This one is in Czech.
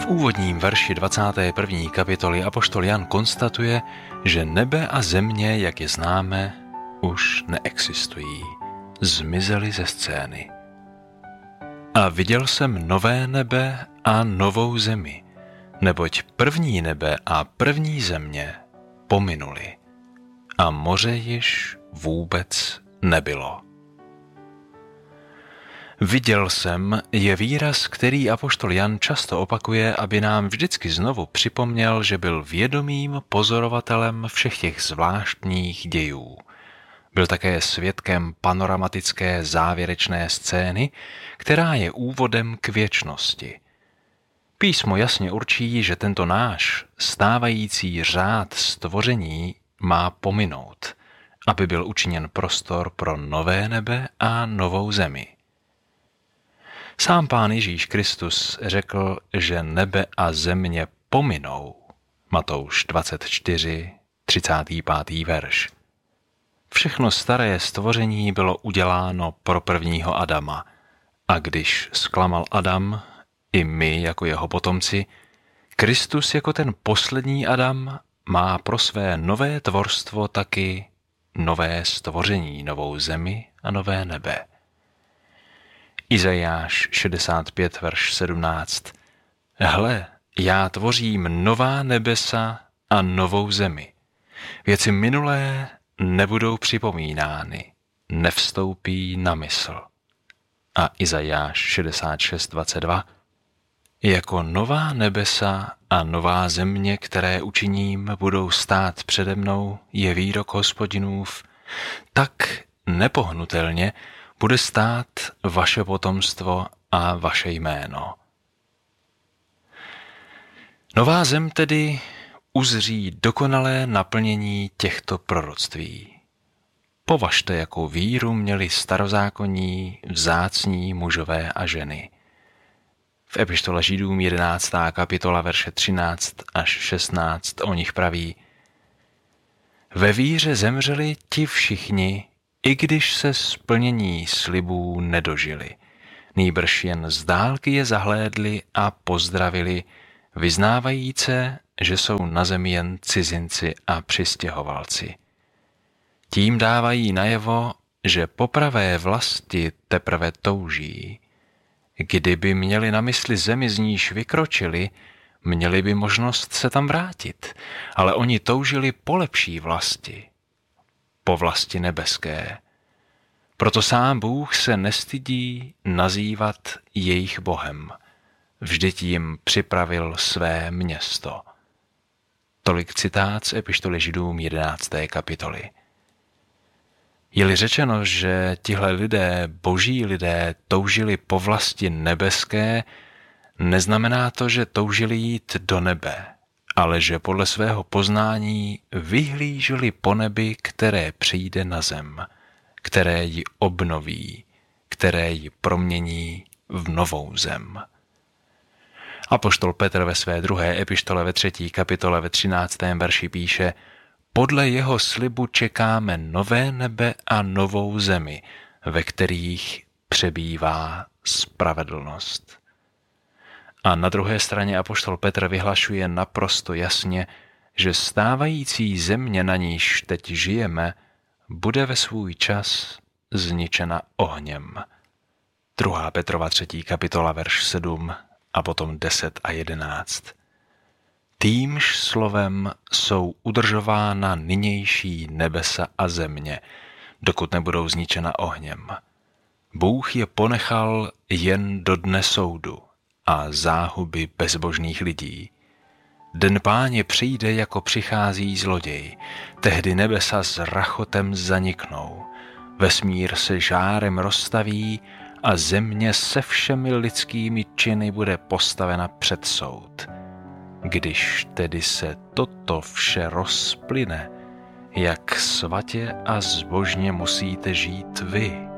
V úvodním verši 21. kapitoly apoštol Jan konstatuje, že nebe a země, jak je známe, už neexistují. Zmizely ze scény. A viděl jsem nové nebe a novou zemi, neboť první nebe a první země pominuly a moře již vůbec nebylo. Viděl jsem je výraz, který apoštol Jan často opakuje, aby nám vždycky znovu připomněl, že byl vědomým pozorovatelem všech těch zvláštních dějů. Byl také svědkem panoramatické závěrečné scény, která je úvodem k věčnosti. Písmo jasně určí, že tento náš stávající řád stvoření má pominout, aby byl učiněn prostor pro nové nebe a novou zemi. Sám Pán Ježíš Kristus řekl, že nebe a země pominou. Matouš 24, 35. verš. Všechno staré stvoření bylo uděláno pro prvního Adama. A když zklamal Adam, i my jako jeho potomci, Kristus jako ten poslední Adam má pro své nové tvorstvo taky nové stvoření, novou zemi a nové nebe. Izajáš 65, verš 17. Hle, já tvořím nová nebesa a novou zemi. Věci minulé nebudou připomínány, nevstoupí na mysl. A Izajáš 66, 22. Jako nová nebesa a nová země, které učiním, budou stát přede mnou, je výrok Hospodinův, tak nepohnutelně bude stát vaše potomstvo a vaše jméno. Nová zem tedy uzří dokonalé naplnění těchto proroctví. Považte, jakou víru měli starozákonní, vzácní mužové a ženy. V epištole Židům 11. kapitola verše 13 až 16 o nich praví: Ve víře zemřeli ti všichni, i když se splnění slibů nedožili. Nýbrž jen z dálky je zahlédli a pozdravili, vyznávajíce, že jsou na zemi jen cizinci a přistěhovalci. Tím dávají najevo, že po pravé vlasti teprve touží. Kdyby měli na mysli zemi, z níž vykročili, měli by možnost se tam vrátit, ale oni toužili po lepší vlasti, po vlasti nebeské. Proto sám Bůh se nestydí nazývat jejich Bohem. Vždyť jim připravil své město. Tolik citát z epištoly Židům 11. kapitoly. Je-li řečeno, že tihle lidé, boží lidé, toužili po vlasti nebeské, neznamená to, že toužili jít do nebe, ale že podle svého poznání vyhlíželi po nebi, které přijde na zem, které ji obnoví, které ji promění v novou zem. Apoštol Petr ve své druhé epištole ve 3. kapitole ve 13. verši píše: Podle jeho slibu čekáme nové nebe a novou zemi, ve kterých přebývá spravedlnost. A na druhé straně apoštol Petr vyhlašuje naprosto jasně, že stávající země, na níž teď žijeme, bude ve svůj čas zničena ohněm. 2. Petrova 3. kapitola verš 7 a potom 10 a 11. Týmž slovem jsou udržována nynější nebesa a země, dokud nebudou zničena ohněm. Bůh je ponechal jen do dne soudu a záhuby bezbožných lidí. Den Páně přijde, jako přichází zloděj, tehdy nebesa s rachotem zaniknou, vesmír se žárem rozstaví a země se všemi lidskými činy bude postavena před soud. Když tedy se toto vše rozplyne, jak svatě a zbožně musíte žít vy,